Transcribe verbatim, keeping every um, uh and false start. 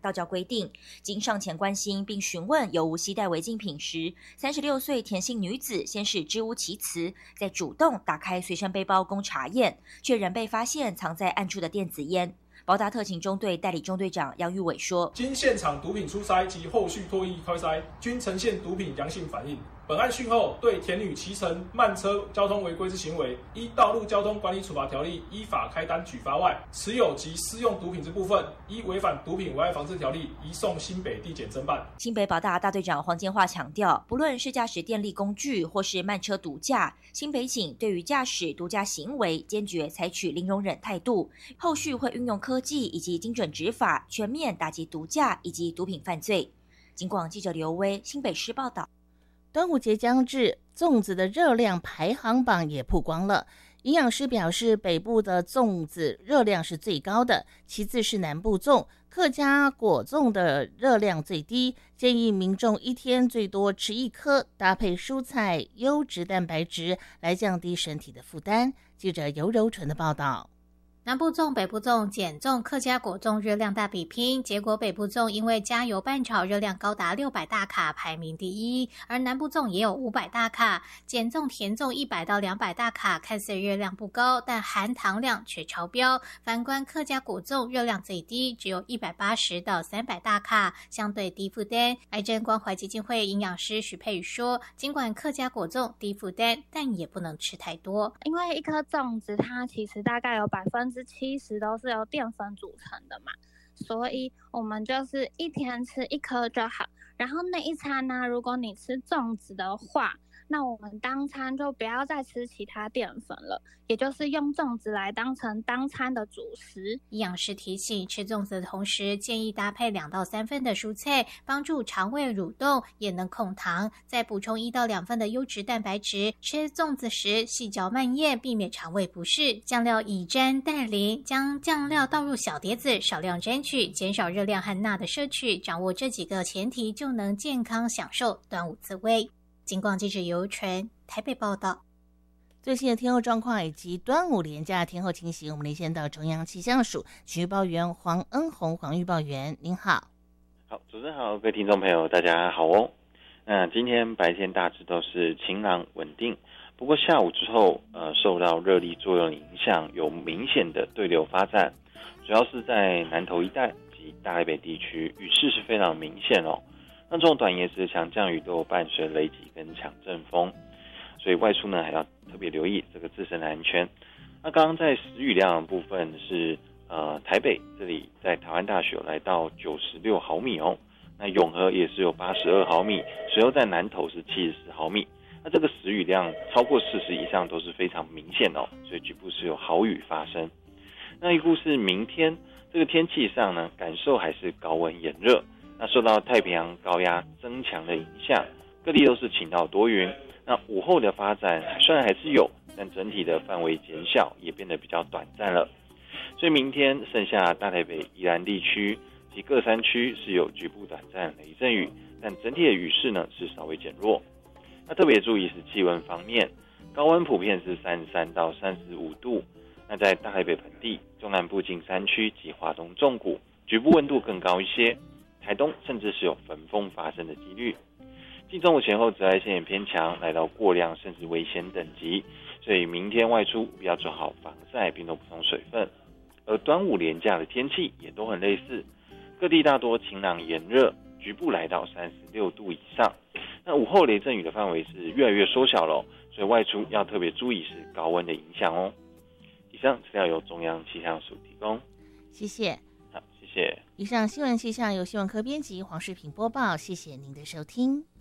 道教规定，经上前关心并询问有无携带违禁品时，三十六岁田姓女子先是支吾其词，再主动打开随身背包供查验，却仍被发现藏在暗处的电子烟。保大特勤中队代理中队长杨玉伟说：“ 经现场毒品初筛及后续唾液快筛均呈现毒品阳性反应。本案讯后，对田女骑乘慢车交通违规之行为，依道路交通管理处罚条例依法开单举发外，持有及施用毒品之部分，依违反毒品危害防治条例移送新北地检侦办。” 新北保大大队长黄建化强调，不论是驾驶电力工具或是慢车毒驾，新北警对于驾驶毒驾行为坚决采取零容忍态度，后续会运用科技以及精准执法，全面打击毒驾以及毒品犯罪。警广记者刘威新北市报道。 端午节将至，粽子的热量排行榜也曝光了。营养师表示，北部的粽子热量是最高的，其次是南部粽，客家果粽的热量最低，建议民众一天最多吃一颗，搭配蔬菜、优质蛋白质来降低身体的负担。记者尤柔纯的报道。 南部粽、北部粽、碱粽、客家果粽热量大比拼，结果北部粽因为加油拌炒热量高达六百大卡，排名第一，而南部粽也有五百大卡，碱粽、甜粽一百到两百大卡，看似热量不高，但含糖量却超标。反观客家果粽热量最低，只有一百八十到三百大卡，相对低负担。癌症关怀基金会营养师许佩宇说，尽管客家果粽低负担，但也不能吃太多， 因为一颗粽子它其实大概有百分之七十都是由淀粉组成的嘛，所以我们就是一天吃一颗就好。然后那一餐呢，如果你吃粽子的话，那我们当餐就不要再吃其他淀粉了，也就是用粽子来当成当餐的主食。 营养师提醒，吃粽子的同时，建议搭配两到三份的蔬菜，帮助肠胃蠕动，也能控糖。再补充一到两份的优质蛋白质。吃粽子时细嚼慢咽，避免肠胃不适。酱料以沾代淋，将酱料倒入小碟子，少量沾取，减少热量和钠的摄取。掌握这几个前提，就能健康享受端午滋味。警广记者尤纯台北报道。 最新的天候状况以及端午连假天候情形，我们连线到中央气象署气预报员黄恩宏黄预报员，您好。 好，主持人好，各位听众朋友大家好哦。那今天白天大致都是晴朗稳定，不过下午之后呃，受到热力作用影响，有明显的对流发展，主要是在南投一带及大台北地区，雨势是非常明显哦。那这种短延时的强降雨都有伴随雷击跟强阵风，所以外出呢还要特别留意这个自身的安全。那刚刚在时雨量的部分是呃台北这里在台湾大学有来到九十六毫米哦，那永和也是有八十二毫米，随后在南投是七十四毫米。那这个时雨量超过四十以上都是非常明显哦，所以局部是有豪雨发生。那预估是明天这个天气上呢，感受还是高温炎热。那受到太平洋高压增强的影响，各地都是晴到多云。那午后的发展虽然还是有，但整体的范围减小，也变得比较短暂了。所以明天剩下大台北、宜兰地区及各山区是有局部短暂雷阵雨，但整体的雨势呢是稍微减弱。那特别注意是气温方面，高温普遍是三十三到三十五度。那在大台北盆地、中南部近山区及华东纵谷，局部温度更高一些。台东甚至是有焚风发生的几率。近中午前后紫外线也偏强，来到过量甚至危险等级，所以明天外出要做好防晒，并多补充水分。而端午连假的天气也都很类似，各地大多晴朗炎热，局部来到三十六度以上。那午后雷阵雨的范围是越来越缩小了，所以外出要特别注意是高温的影响哦。以上资料由中央气象署提供， 谢谢。 好，谢谢。 以上新闻气象由新闻科编辑黄世平播报，谢谢您的收听。